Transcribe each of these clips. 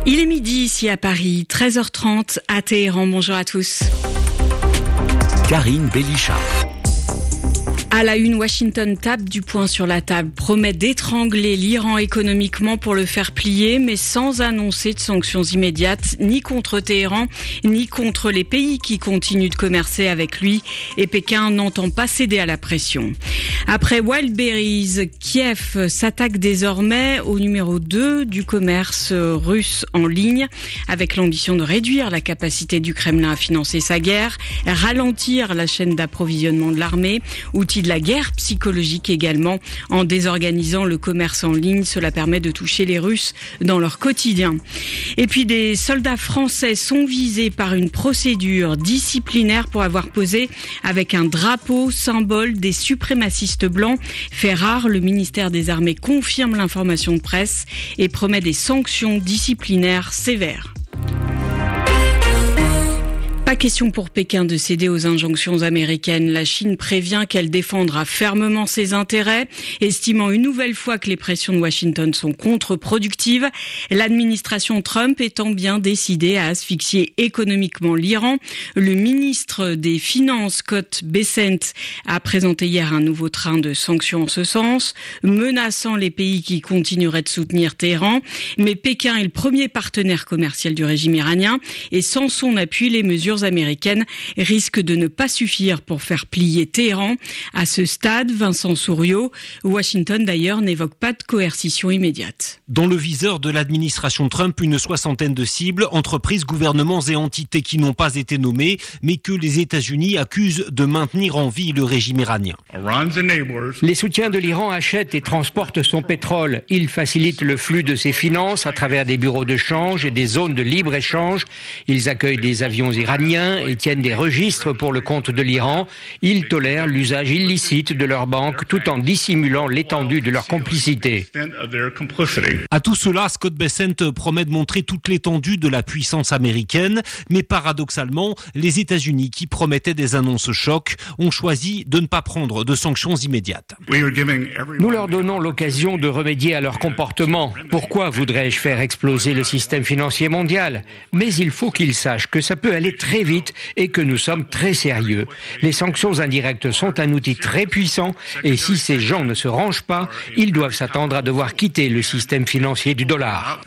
Il est midi ici à Paris, 13h30 à Téhéran. Bonjour à tous. Karine Bélichard. À la une, Washington tape du poing sur la table, promet d'étrangler l'Iran économiquement pour le faire plier, mais sans annoncer de sanctions immédiates, ni contre Téhéran, ni contre les pays qui continuent de commercer avec lui. Et Pékin n'entend pas céder à la pression. Après Wildberries, Kiev s'attaque désormais au numéro 2 du commerce russe en ligne, avec l'ambition de réduire la capacité du Kremlin à financer sa guerre, ralentir la chaîne d'approvisionnement de l'armée, outil de la guerre psychologique également. En désorganisant le commerce en ligne, cela permet de toucher les Russes dans leur quotidien. Et puis des soldats français sont visés par une procédure disciplinaire pour avoir posé avec un drapeau symbole des suprémacistes blancs. Fait rare, le ministère des Armées confirme l'information de presse et promet des sanctions disciplinaires sévères. Pas question pour Pékin de céder aux injonctions américaines. La Chine prévient qu'elle défendra fermement ses intérêts, estimant une nouvelle fois que les pressions de Washington sont contre-productives. L'administration Trump étant bien décidée à asphyxier économiquement l'Iran. Le ministre des Finances, Scott Bessent, a présenté hier un nouveau train de sanctions en ce sens, menaçant les pays qui continueraient de soutenir Téhéran. Mais Pékin est le premier partenaire commercial du régime iranien et sans son appui, les mesures américaines risquent de ne pas suffire pour faire plier Téhéran. À ce stade, Vincent Souriau, Washington d'ailleurs n'évoque pas de coercition immédiate. Dans le viseur de l'administration Trump, une soixantaine de cibles, entreprises, gouvernements et entités qui n'ont pas été nommées, mais que les États-Unis accusent de maintenir en vie le régime iranien. Les soutiens de l'Iran achètent et transportent son pétrole. Ils facilitent le flux de ses finances à travers des bureaux de change et des zones de libre-échange. Ils accueillent des avions iraniens et tiennent des registres pour le compte de l'Iran. Ils tolèrent l'usage illicite de leurs banques tout en dissimulant l'étendue de leur complicité. À tout cela, Scott Bessent promet de montrer toute l'étendue de la puissance américaine, mais paradoxalement, les États-Unis qui promettaient des annonces chocs ont choisi de ne pas prendre de sanctions immédiates. Nous leur donnons l'occasion de remédier à leur comportement. Pourquoi voudrais-je faire exploser le système financier mondial ? Mais il faut qu'ils sachent que ça peut aller très vite et que nous sommes très sérieux. Les sanctions indirectes sont un outil très puissant et si ces gens ne se rangent pas, ils doivent s'attendre à devoir quitter le système financier du dollar.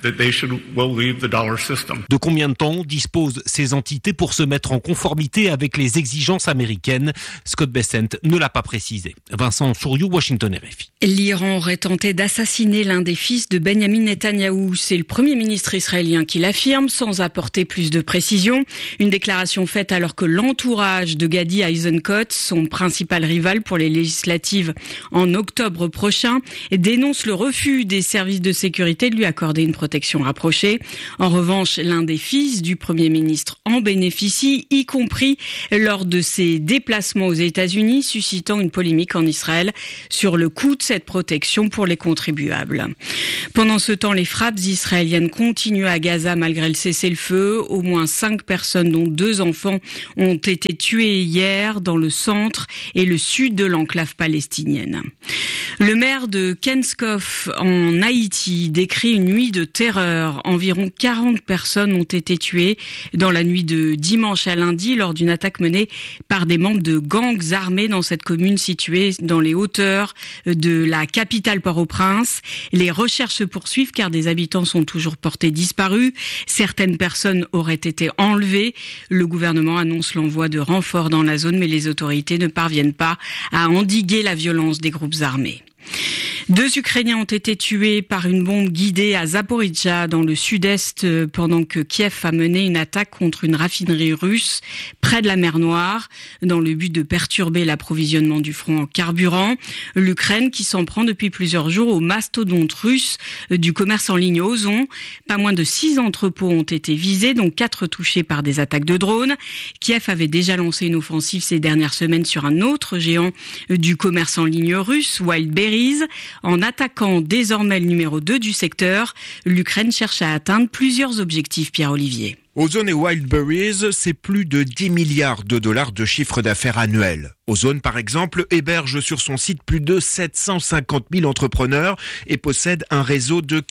De combien de temps disposent ces entités pour se mettre en conformité avec les exigences américaines ? Scott Bessent ne l'a pas précisé. Vincent Souriau, Washington RFI. L'Iran aurait tenté d'assassiner l'un des fils de Benyamin Netanyahou. C'est le Premier ministre israélien qui l'affirme sans apporter plus de précision. Une déclaration faite alors que l'entourage de Gadi Eisenkot, son principal rival pour les législatives en octobre prochain, dénonce le refus des services de sécurité de lui accorder une protection rapprochée. En revanche, l'un des fils du Premier ministre en bénéficie, y compris lors de ses déplacements aux États-Unis, suscitant une polémique en Israël sur le coût de cette protection pour les contribuables. Pendant ce temps, les frappes israéliennes continuent à Gaza malgré le cessez-le-feu. Au moins 5 personnes, dont 2 enfants, ont été tués hier dans le centre et le sud de l'enclave palestinienne. Le maire de Kenskov en Haïti décrit une nuit de terreur. Environ 40 personnes ont été tuées dans la nuit de dimanche à lundi lors d'une attaque menée par des membres de gangs armés dans cette commune située dans les hauteurs de la capitale Port-au-Prince. Les recherches se poursuivent car des habitants sont toujours portés disparus. Certaines personnes auraient été enlevées. Le gouvernement annonce l'envoi de renforts dans la zone, mais les autorités ne parviennent pas à endiguer la violence des groupes armés. 2 Ukrainiens ont été tués par une bombe guidée à Zaporijjia dans le sud-est pendant que Kiev a mené une attaque contre une raffinerie russe près de la mer Noire dans le but de perturber l'approvisionnement du front en carburant. L'Ukraine qui s'en prend depuis plusieurs jours au mastodonte russe du commerce en ligne Ozon. Pas moins de 6 entrepôts ont été visés, dont 4 touchés par des attaques de drones. Kiev avait déjà lancé une offensive ces dernières semaines sur un autre géant du commerce en ligne russe, Wildberries. En attaquant désormais le numéro 2 du secteur, l'Ukraine cherche à atteindre plusieurs objectifs, Pierre-Olivier. Ozone et Wildberries, c'est plus de 10 milliards de dollars de chiffre d'affaires annuel. Ozone, par exemple, héberge sur son site plus de 750 000 entrepreneurs et possède un réseau de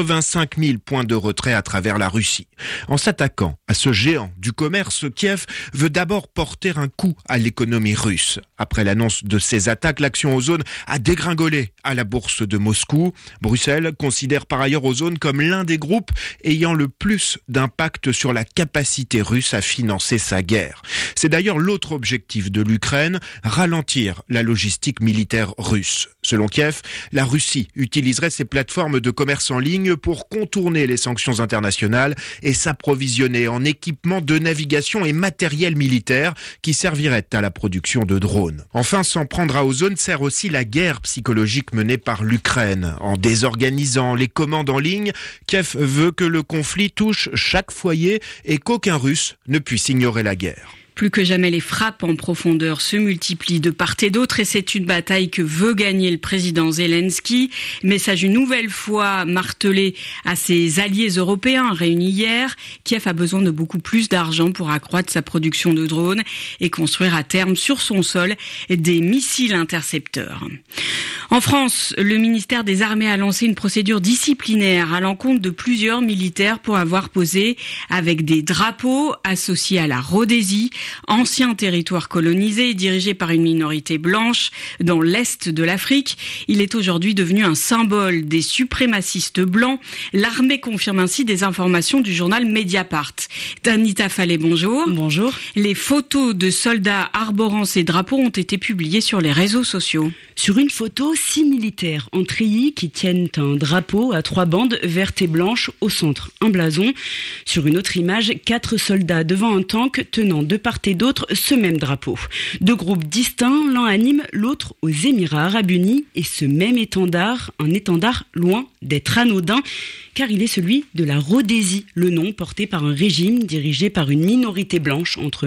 85 000 points de retrait à travers la Russie. En s'attaquant à ce géant du commerce, Kiev veut d'abord porter un coup à l'économie russe. Après l'annonce de ces attaques, l'action Ozone a dégringolé à la bourse de Moscou. Bruxelles considère par ailleurs Ozone comme l'un des groupes ayant le plus d'impact sur la capacité russe à financer sa guerre. C'est d'ailleurs l'autre objectif de l'Ukraine, ralentir la logistique militaire russe. Selon Kiev, la Russie utiliserait ses plateformes de commerce en ligne pour contourner les sanctions internationales et s'approvisionner en équipements de navigation et matériel militaire qui serviraient à la production de drones. Enfin, s'en prendre à Ozone sert aussi la guerre psychologique menée par l'Ukraine. En désorganisant les commandes en ligne, Kiev veut que le conflit touche chaque foyer et qu'aucun Russe ne puisse ignorer la guerre. Plus que jamais, les frappes en profondeur se multiplient de part et d'autre et c'est une bataille que veut gagner le président Zelensky. Message une nouvelle fois martelé à ses alliés européens réunis hier. Kiev a besoin de beaucoup plus d'argent pour accroître sa production de drones et construire à terme sur son sol des missiles intercepteurs. En France, le ministère des Armées a lancé une procédure disciplinaire à l'encontre de plusieurs militaires pour avoir posé avec des drapeaux associés à la Rhodésie, ancien territoire colonisé et dirigé par une minorité blanche dans l'est de l'Afrique. Il est aujourd'hui devenu un symbole des suprémacistes blancs. L'armée confirme ainsi des informations du journal Mediapart. Tanita Fallet, bonjour. Bonjour. Les photos de soldats arborant ces drapeaux ont été publiées sur les réseaux sociaux. Sur une photo, 6 militaires en treillis qui tiennent un drapeau à 3 bandes vertes et blanches au centre, un blason. Sur une autre image, 4 soldats devant un tank tenant de part et d'autre ce même drapeau. 2 groupes distincts, l'un à Nîmes, l'autre aux Émirats Arabes Unis, et ce même étendard, un étendard loin d'être anodin, car il est celui de la Rhodésie, le nom porté par un régime dirigé par une minorité blanche entre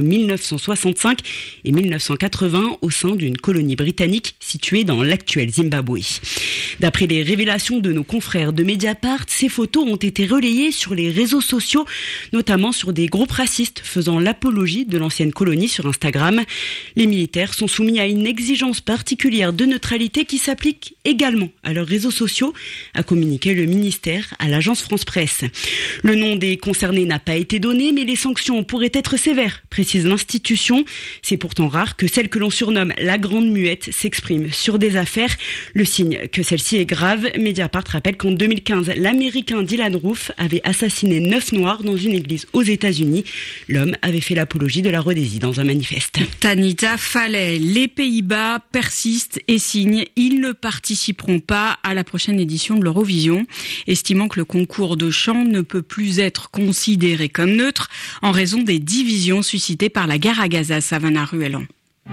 1965 et 1980 au sein d'une colonie britannique située dans l'actuel Zimbabwe. D'après les révélations de nos confrères de Mediapart, ces photos ont été relayées sur les réseaux sociaux, notamment sur des groupes racistes faisant l'apologie de l'ancienne colonie sur Instagram. Les militaires sont soumis à une exigence particulière de neutralité qui s'applique également à leurs réseaux sociaux, a communiqué le ministère à l'agence France Presse. Le nom des concernés n'a pas été donné, mais les sanctions pourraient être sévères, précise l'institution. C'est pourtant rare que celle que l'on surnomme la Grande Muette s'exprime sur des affaires. Le signe que celle-ci est grave, Mediapart rappelle qu'en 2015, l'Américain Dylan Roof avait assassiné 9 Noirs dans une église aux États-Unis. L'homme avait fait l'apologie de la Rhodésie dans un manifeste. Tanita Fallet, les Pays-Bas persistent et signent. Ils ne participeront pas à la prochaine édition de l'Eurovision, estimant que le concours de chant ne peut plus être considéré comme neutre en raison des divisions suscitées par la guerre à Gaza. Savannah Ruellan.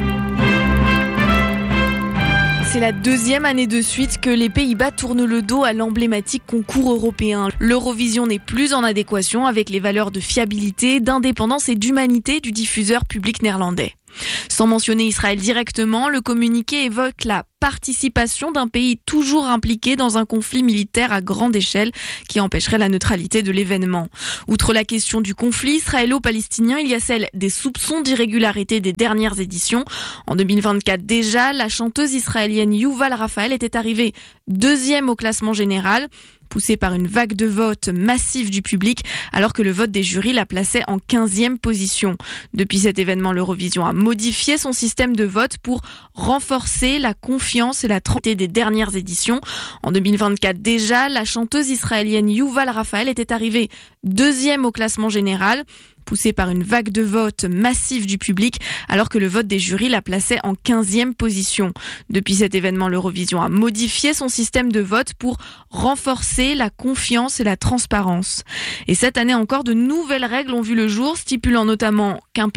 C'est la 2e année de suite que les Pays-Bas tournent le dos à l'emblématique concours européen. L'Eurovision n'est plus en adéquation avec les valeurs de fiabilité, d'indépendance et d'humanité du diffuseur public néerlandais. Sans mentionner Israël directement, le communiqué évoque la participation d'un pays toujours impliqué dans un conflit militaire à grande échelle qui empêcherait la neutralité de l'événement. Outre la question du conflit israélo-palestinien, il y a celle des soupçons d'irrégularité des dernières éditions. En 2024 déjà, la chanteuse israélienne Yuval Raphael était arrivée 2e au classement général, poussée par une vague de vote massive du public, alors que le vote des jurys la plaçait en 15e position. Depuis cet événement, l'Eurovision a modifié son système de vote pour renforcer la confiance et la tranquillité des dernières éditions. En 2024 déjà, la chanteuse israélienne Yuval Raphael était arrivée 2e au classement général, poussée par une vague de vote massive du public, alors que le vote des jurys la plaçait en 15e position. Depuis cet événement, l'Eurovision a modifié son système de vote pour renforcer la confiance et la transparence. Et cette année encore, de nouvelles règles ont vu le jour, stipulant notamment qu'un pays